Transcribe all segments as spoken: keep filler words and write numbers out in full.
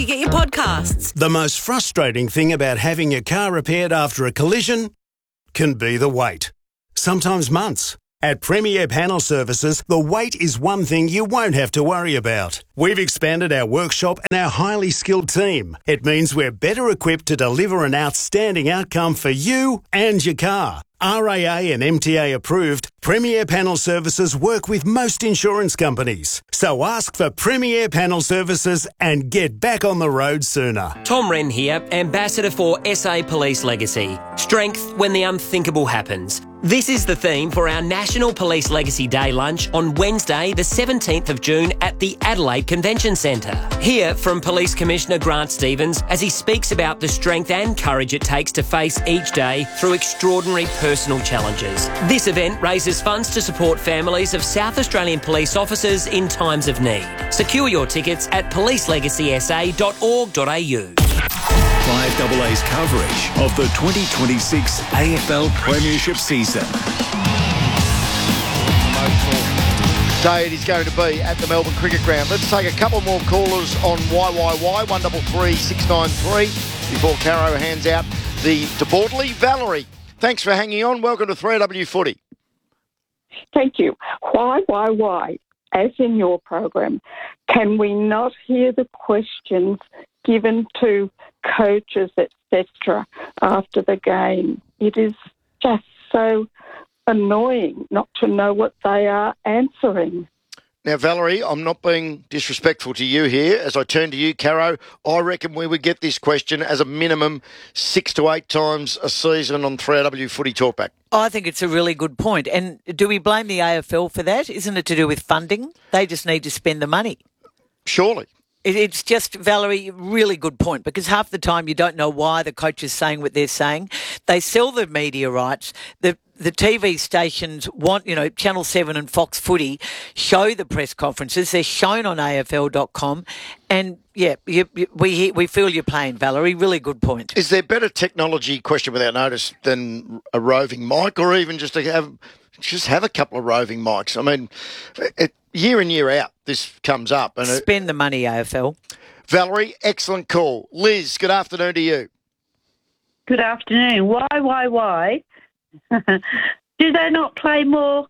You get your podcasts. The most frustrating thing about having your car repaired after a collision can be the wait. Sometimes months. At Premier Panel Services, the wait is one thing you won't have to worry about. We've expanded our workshop and our highly skilled team. It means we're better equipped to deliver an outstanding outcome for you and your car. R A A and M T A approved, Premier Panel Services work with most insurance companies. So ask for Premier Panel Services and get back on the road sooner. Tom Wren here, Ambassador for S A Police Legacy. Strength when the unthinkable happens. This is the theme for our National Police Legacy Day lunch on Wednesday, the seventeenth of June at the Adelaide Convention Centre. Hear from Police Commissioner Grant Stevens as he speaks about the strength and courage it takes to face each day through extraordinary personal challenges. This event raises funds to support families of South Australian police officers in times of need. Secure your tickets at police legacy s a dot org dot a u. five A A's coverage of the twenty twenty-six A F L Premiership season. Day it is going to be at the Melbourne Cricket Ground. Let's take a couple more callers on Y Y Y, one three three six nine three, before Caro hands out the De Bortley. Valerie, thanks for hanging on. Welcome to three W Footy. Thank you. Why, why, why, as in your program, can we not hear the questions given to coaches, et cetera, after the game? It is just so annoying not to know what they are answering. Now, Valerie, I'm not being disrespectful to you here. As I turn to you, Caro, I reckon we would get this question as a minimum six to eight times a season on three W Footy Talkback. I think it's a really good point. And do we blame the A F L for that? Isn't it to do with funding? They just need to spend the money. Surely. It's just, Valerie, really good point, because half the time you don't know why the coach is saying what they're saying. They sell the media rights. The the T V stations want, you know, Channel seven and Fox Footy show the press conferences. They're shown on A F L dot com. And, yeah, you, you, we we feel your pain, Valerie. Really good point. Is there better technology, question without notice, than a roving mic, or even just to have just have a couple of roving mics? I mean, it, year in, year out, this comes up. And Spend it, the money, A F L. Valerie, excellent call. Liz, good afternoon to you. Good afternoon. Why, why, why? Do they not play more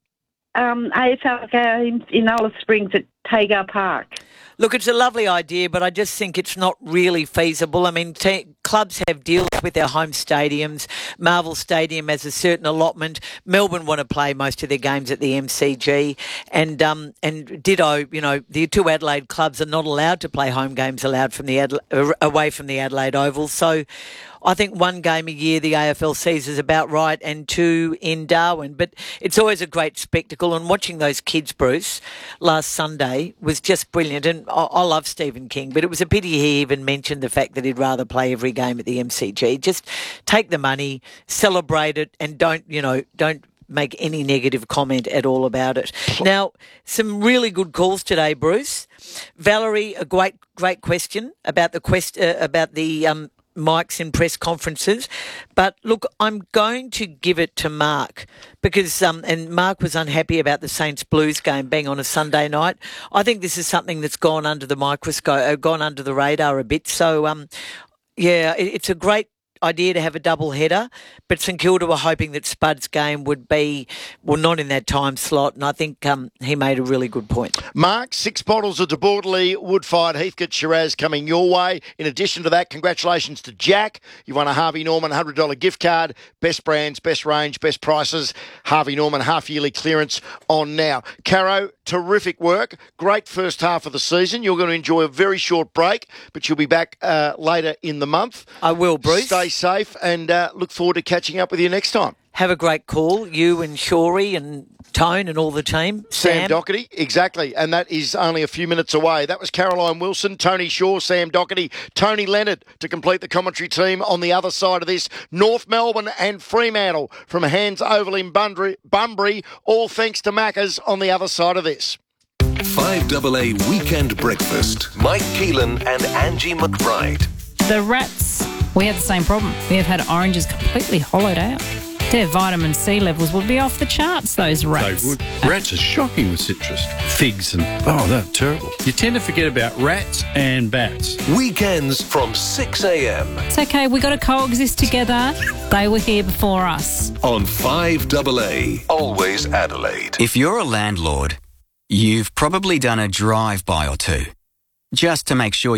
um, A F L games in Alice Springs at Tagar Park? Look, it's a lovely idea, but I just think it's not really feasible. I mean, t- clubs have deals with their home stadiums. Marvel Stadium has a certain allotment. Melbourne want to play most of their games at the M C G. And um, and ditto, you know, the two Adelaide clubs are not allowed to play home games allowed from the Adela- away from the Adelaide Oval. So I think one game a year the A F L sees is about right, and two in Darwin. But it's always a great spectacle, and watching those kids, Bruce, last Sunday was just brilliant. And I, I love Stephen King, but it was a pity he even mentioned the fact that he'd rather play every game at the M C G. Just take the money, celebrate it, and don't, you know, don't make any negative comment at all about it. Now, some really good calls today, Bruce. Valerie, a great, great question about the quest uh, about the um, mics in press conferences. But look, I'm going to give it to Mark because, um, and Mark was unhappy about the Saints Blues game being on a Sunday night. I think this is something that's gone under the microscope, uh, gone under the radar a bit. So, um, yeah, it, it's a great idea to have a double header, but St Kilda were hoping that Spud's game would be, well, not in that time slot, and I think um, he made a really good point. Mark, six bottles of De Bortley, Woodfired, Heathcote, Shiraz coming your way. In addition to that, congratulations to Jack. You won a Harvey Norman one hundred dollars gift card. Best brands, best range, best prices. Harvey Norman half-yearly clearance on now. Caro, terrific work. Great first half of the season. You're going to enjoy a very short break, but you'll be back uh, later in the month. I will, Bruce. Stay safe and uh, look forward to catching up with you next time. Have a great call, you and Shorey and Tone and all the team. Sam, Sam Doherty, exactly, and that is only a few minutes away. That was Caroline Wilson, Tony Shaw, Sam Doherty, Tony Leonard to complete the commentary team on the other side of this. North Melbourne and Fremantle from Hands Oval in Bunbury, Bunbury all thanks to Macca's on the other side of this. five A A Weekend Breakfast. Mike Keelan and Angie McBride. The rats, we had the same problem. We have had oranges completely hollowed out. their vitamin C levels would be off the charts, those rats. They would. Rats are shocking with citrus. Figs and, oh, they're terrible. You tend to forget about rats and bats. Weekends from six a.m. It's okay, we got to coexist together. They were here before us. on five A A, always Adelaide. If you're a landlord, you've probably done a drive-by or two, just to make sure